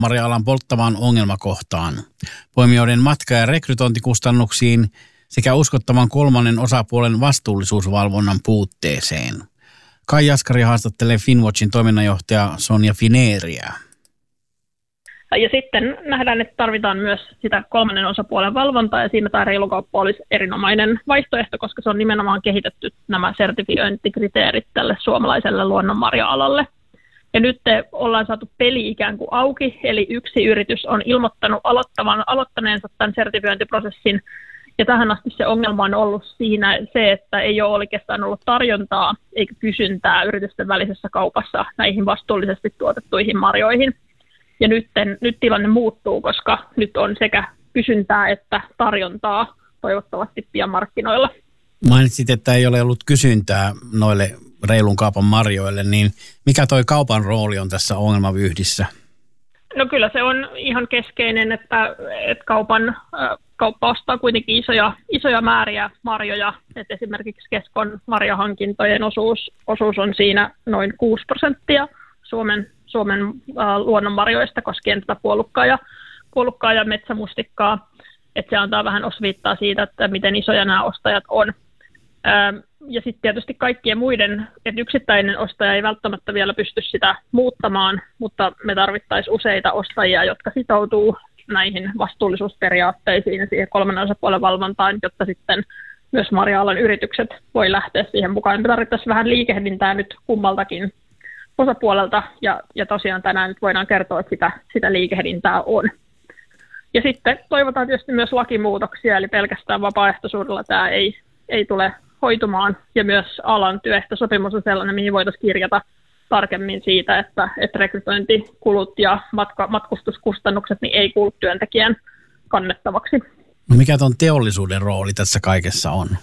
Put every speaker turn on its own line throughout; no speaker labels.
marja-alan polttavaan ongelmakohtaan, poimijoiden matka- ja rekrytointikustannuksiin sekä uskottavan kolmannen osapuolen vastuullisuusvalvonnan puutteeseen. Kai Jaskari haastattelee Finnwatchin toiminnanjohtaja Sonja Fineriä.
Ja sitten nähdään, että tarvitaan myös sitä kolmannen osapuolen valvontaa, ja siinä tämä reilu kauppa olisi erinomainen vaihtoehto, koska se on nimenomaan kehitetty nämä sertifiointikriteerit tälle suomalaiselle luonnonmarja-alalle. Ja nyt ollaan saatu peli ikään kuin auki, eli yksi yritys on ilmoittanut aloittaneensa tämän sertifiointiprosessin, ja tähän asti se ongelma on ollut siinä se, että ei ole oikeastaan ollut tarjontaa eikä kysyntää yritysten välisessä kaupassa näihin vastuullisesti tuotettuihin marjoihin. Ja nyt tilanne muuttuu, koska nyt on sekä kysyntää että tarjontaa toivottavasti pian markkinoilla.
Mainitsit, että ei ole ollut kysyntää noille reilun kaupan marjoille, niin mikä toi kaupan rooli on tässä ongelmavyyhdissä?
No kyllä se on ihan keskeinen, että kauppa ostaa kuitenkin isoja määriä marjoja. Et esimerkiksi Keskon marjahankintojen osuus on siinä noin 6% Suomen luonnonmarjoista koskien tätä puolukkaa ja metsämustikkaa. Et se antaa vähän osviittaa siitä, että miten isoja nämä ostajat on. Ja sitten tietysti kaikkien muiden, että yksittäinen ostaja ei välttämättä vielä pysty sitä muuttamaan, mutta me tarvittaisiin useita ostajia, jotka sitoutuu näihin vastuullisuusperiaatteisiin ja siihen kolmannen osapuolen valvontaan, jotta sitten myös marja-alan yritykset voi lähteä siihen mukaan. Me tarvittaisiin vähän liikehdintää nyt kummaltakin osapuolelta, ja tosiaan tänään nyt voidaan kertoa, että sitä liikehdintää on. Ja sitten toivotaan tietysti myös lakimuutoksia, eli pelkästään vapaaehtoisuudella tämä ei tule hoitumaan, ja myös alan työehtosopimus on sellainen, mihin voitaisiin kirjata tarkemmin siitä, että rekrytointikulut ja matkustuskustannukset niin ei kuulu työntekijän kannettavaksi.
No mikä tuon teollisuuden rooli tässä kaikessa on?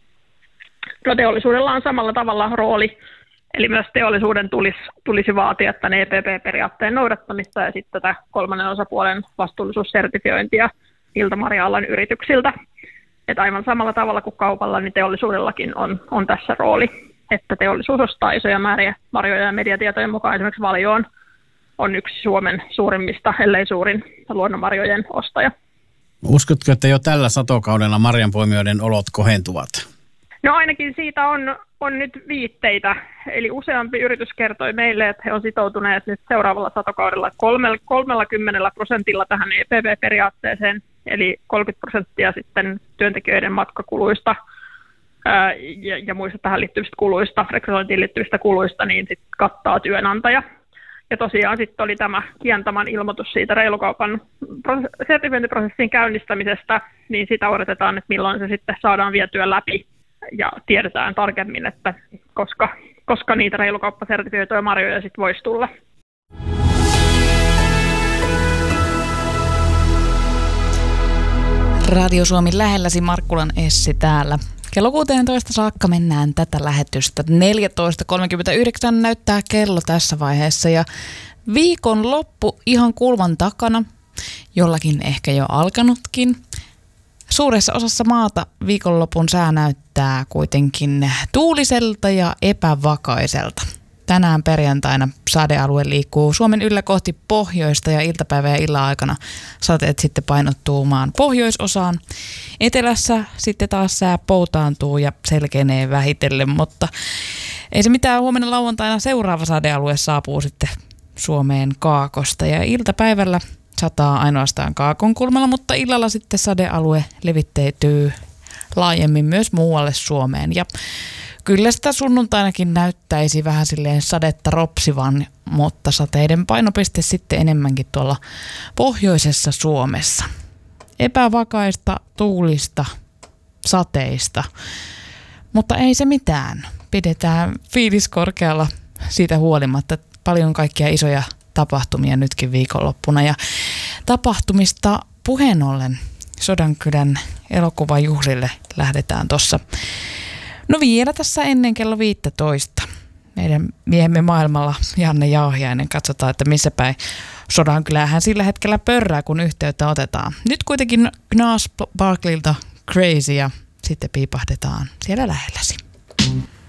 No teollisuudella on samalla tavalla rooli, eli myös teollisuuden tulisi vaatia tämän EPP-periaatteen noudattamista ja sitten tätä kolmannen osapuolen vastuullisuussertifiointia niiltä marja-alan yrityksiltä. Että aivan samalla tavalla kuin kaupalla, niin teollisuudellakin on tässä rooli, että teollisuus ostaa isoja määriä marjoja ja mediatietojen mukaan. Esimerkiksi Valio on yksi Suomen suurimmista, ellei suurin luonnonmarjojen ostaja.
Uskotko, että jo tällä satokaudella marjanpoimijoiden olot kohentuvat?
No ainakin siitä on nyt viitteitä. Eli useampi yritys kertoi meille, että he on sitoutuneet nyt seuraavalla satokaudella 30% tähän EPP-periaatteeseen, eli 30% sitten työntekijöiden matkakuluista ja muista tähän liittyvistä kuluista, rekrytointiin liittyvistä kuluista, niin sitten kattaa työnantaja. Ja tosiaan sitten oli tämä Kiantaman ilmoitus siitä reilukaupan sertifiointiprosessin käynnistämisestä, niin sitä odotetaan, että milloin se sitten saadaan vietyä läpi. Ja tiedetään tarkemmin, että koska niitä reilukauppasertifioituja marjoja sitten voisi tulla.
Radio Suomi lähelläsi, Markkulan Essi täällä. Kello 16 saakka mennään tätä lähetystä. 14.39 näyttää kello tässä vaiheessa ja viikon loppu ihan kulman takana, jollakin ehkä jo alkanutkin. Suuressa osassa maata viikonlopun sää näyttää kuitenkin tuuliselta ja epävakaiselta. Tänään perjantaina sadealue liikkuu Suomen yllä kohti pohjoista ja iltapäivä ja illan aikana sateet sitten painottuu maan pohjoisosaan. Etelässä sitten taas sää poutaantuu ja selkenee vähitellen, mutta ei se mitään, huomenna lauantaina seuraava sadealue saapuu sitten Suomeen kaakosta ja iltapäivällä sataa ainoastaan kaakon kulmalla, mutta illalla sitten sadealue levitteytyy laajemmin myös muualle Suomeen. Ja kyllä sitä sunnuntainakin näyttäisi vähän silleen sadetta ropsivan, mutta sateiden painopiste sitten enemmänkin tuolla pohjoisessa Suomessa. Epävakaista, tuulista, sateista, mutta ei se mitään. Pidetään fiilis korkealla siitä huolimatta. Paljon kaikkia isoja tapahtumia nytkin viikonloppuna. Ja tapahtumista puheen ollen Sodankylän elokuvajuhlille lähdetään tuossa. No vielä tässä ennen kello 15. Meidän miehemme maailmalla Janne Jauhiainen, katsotaan, että missä päin Sodankylähän sillä hetkellä pörrää, kun yhteyttä otetaan. Nyt kuitenkin Gnarls Barkleylta Crazy ja sitten piipahdetaan siellä lähelläsi.